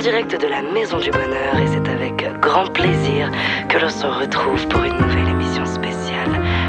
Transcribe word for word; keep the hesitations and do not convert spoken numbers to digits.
direct de la Maison du Bonheur et c'est avec grand plaisir que l'on se retrouve pour une nouvelle émission spéciale.